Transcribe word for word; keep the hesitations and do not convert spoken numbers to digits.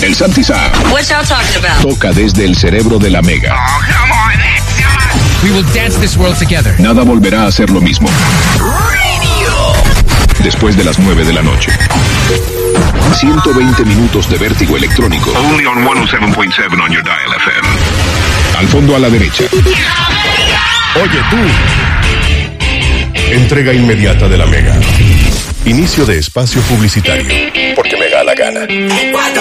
El Santiza. What y'all talking about? Toca desde el cerebro de la Mega. Oh, come on, that's We will dance this world together. Nada volverá a ser lo mismo. Después de las nueve de la noche. ciento veinte minutos de vértigo electrónico. Only on one oh seven point seven on your dial F M. Al fondo a la derecha. Oye tú. Entrega inmediata de la Mega. Inicio de espacio publicitario. Porque me da la gana.